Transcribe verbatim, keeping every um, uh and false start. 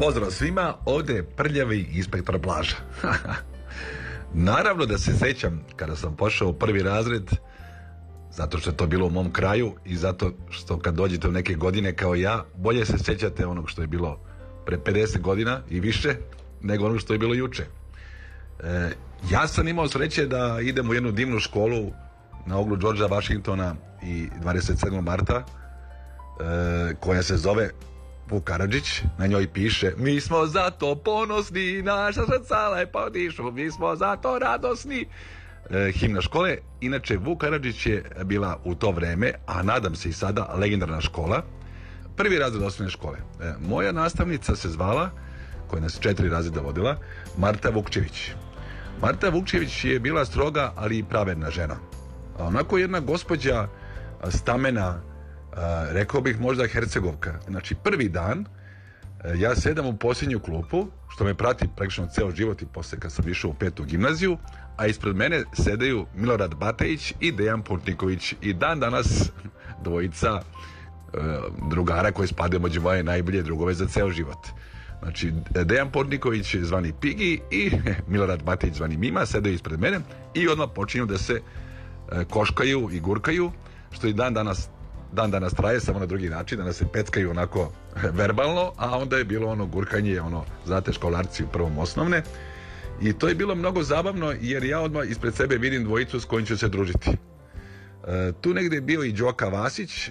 Pozdrav svima, ovdje je prljavi inspektor Blaža. Naravno da se sjećam kada sam pošao u prvi razred, zato što je to bilo u mom kraju i zato što kad dođete u neke godine kao ja, bolje se sjećate onog što je bilo pre pedeset godina i više nego onog što je bilo juče. E, ja sam imao sreće da idem u jednu divnu školu na oglu Georgea Washingtona i dvadeset sedmog marta, e, koja se zove Vuk Karadžić. Na njoj piše: mi smo zato ponosni, naša srca lepo dišu, mi smo zato radosni. E, himna škole. Inače, Vuk Karadžić je bila u to vreme, a nadam se i sada, legendarna škola. Prvi razred osnovne škole. E, moja nastavnica se zvala, koja nas četiri razreda vodila, Marta Vukčević. Marta Vukčević je bila stroga, ali i pravedna žena. A onako jedna gospođa stamena, a, rekao bih možda Hercegovka. Znači, prvi dan a, ja sedam u posljednju klupu, što me prati praktično ceo život i posle kad sam išao u petu gimnaziju, a ispred mene sedaju Milorad Batajić i Dejan Putniković, i dan danas dvojica a, drugara koji spadaju među moje najbolje drugove za ceo život. Znači, Dejan Putniković zvani Pigi i Milorad Batajić zvani Mima sedaju ispred mene i odmah počinju da se a, koškaju i gurkaju, što i dan danas dan danas traje, samo na drugi način, da nas se peckaju onako verbalno, a onda je bilo ono gurkanje, ono, znate, školarci u prvom osnovne, i to je bilo mnogo zabavno jer ja odmah ispred sebe vidim dvojicu s kojim ću se družiti. E, tu negdje je bio i Đoka Vasić,